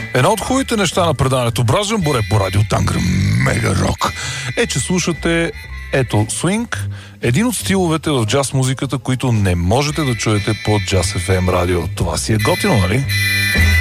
Едно от хубавите неща на предаването Бражен Боре по радио Тангра Мега Рок е, че слушате ето свинг, един от стиловете в джаз музиката, които не можете да чуете по Jazz FM радио. Това си е готино, нали?